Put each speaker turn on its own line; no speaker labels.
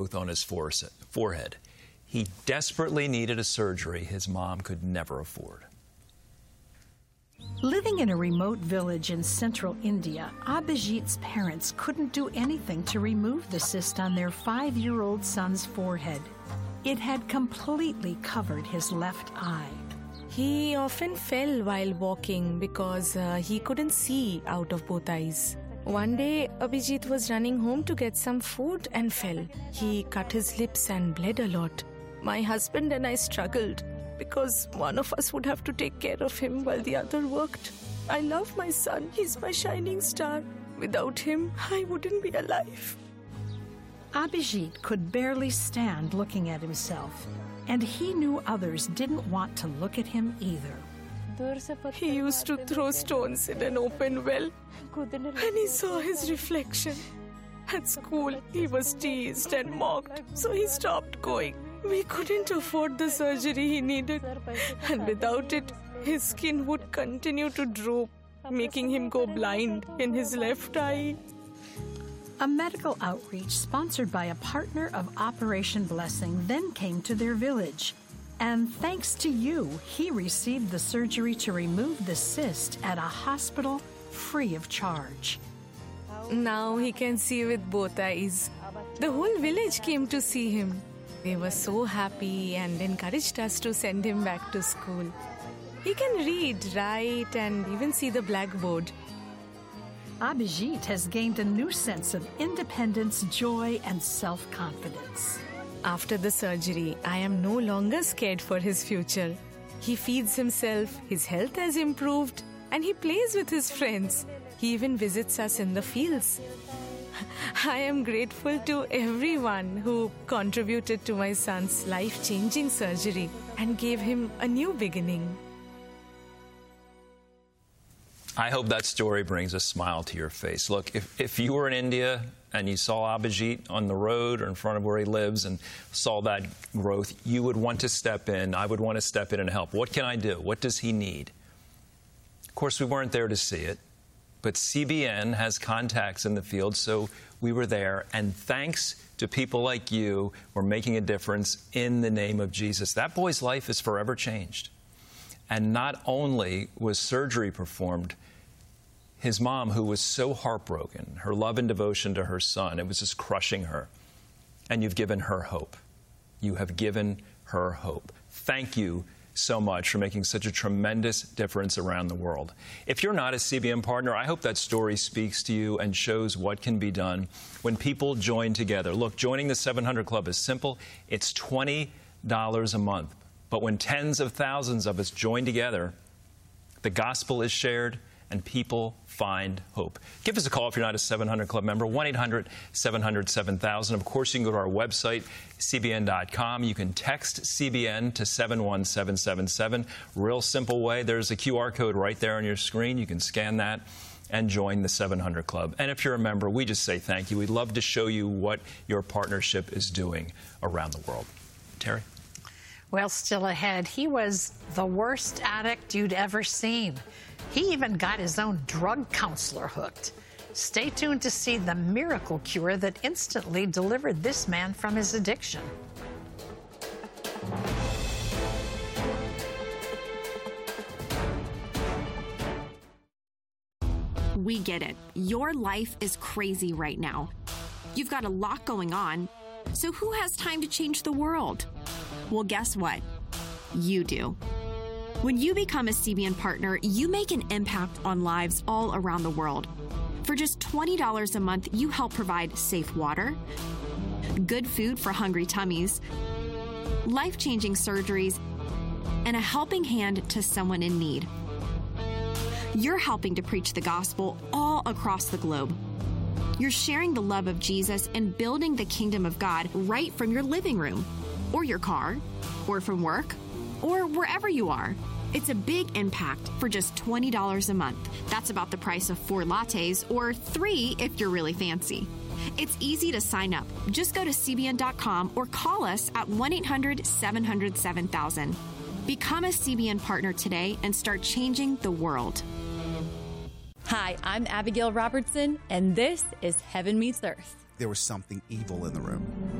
on his forehead. He desperately needed a surgery his mom could never afford.
Living in a remote village in central India, Abhijit's parents couldn't do anything to remove the cyst on their 5-year-old son's forehead. It had completely covered his left eye.
He often fell while walking because he couldn't see out of both eyes. One day, Abhijit was running home to get some food and fell. He cut his lips and bled a lot. My husband and I struggled because one of us would have to take care of him while the other worked. I love my son. He's my shining star. Without him, I wouldn't be alive.
Abhijit could barely stand looking at himself, and he knew others didn't want to look at him either.
He used to throw stones in an open well, and he saw his reflection. At school, he was teased and mocked, so he stopped going. We couldn't afford the surgery he needed, and without it, his skin would continue to droop, making him go blind in his left eye.
A medical outreach sponsored by a partner of Operation Blessing then came to their village. And thanks to you, he received the surgery to remove the cyst at a hospital free of charge.
Now he can see with both eyes. The whole village came to see him. They were so happy and encouraged us to send him back to school. He can read, write, and even see the blackboard.
Abhijit has gained a new sense of independence, joy, and self-confidence.
After the surgery, I am no longer scared for his future. He feeds himself, his health has improved, and he plays with his friends. He even visits us in the fields. I am grateful to everyone who contributed to my son's life-changing surgery and gave him a new beginning.
I hope that story brings a smile to your face. Look, if you were in India and you saw Abhijit on the road or in front of where he lives and saw that growth, you would want to step in. I would want to step in and help. What can I do? What does he need? Of course, we weren't there to see it, but CBN has contacts in the field, so we were there. And thanks to people like you, we're making a difference in the name of Jesus. That boy's life is forever changed. And not only was surgery performed, his mom, who was so heartbroken, her love and devotion to her son, it was just crushing her. And you've given her hope. You have given her hope. Thank you so much for making such a tremendous difference around the world. If you're not a CBN partner, I hope that story speaks to you and shows what can be done when people join together. Look, joining the 700 Club is simple. It's $20 a month. But when tens of thousands of us join together, the gospel is shared and people find hope. Give us a call if you're not a 700 Club member, 1-800-700-7000. Of course, you can go to our website, cbn.com. You can text CBN to 71777. Real simple way. There's a QR code right there on your screen. You can scan that and join the 700 Club. And if you're a member, we just say thank you. We'd love to show you what your partnership is doing around the world. Terry?
Well, still ahead, he was the worst addict you'd ever seen. He even got his own drug counselor hooked. Stay tuned to see the miracle cure that instantly delivered this man from his addiction.
We get it. Your life is crazy right now. You've got a lot going on. So who has time to change the world? Well, guess what? You do. When you become a CBN partner, you make an impact on lives all around the world. For just $20 a month, you help provide safe water, good food for hungry tummies, life-changing surgeries, and a helping hand to someone in need. You're helping to preach the gospel all across the globe. You're sharing the love of Jesus and building the kingdom of God right from your living room, or your car, or from work, or wherever you are. It's a big impact for just $20 a month. That's about the price of 4 lattes, or 3 if you're really fancy. It's easy to sign up. Just go to CBN.com or call us at 1-800-700-7000. Become a CBN partner today and start changing the world.
Hi, I'm Abigail Robertson, and this is Heaven Meets Earth.
There was something evil in the room.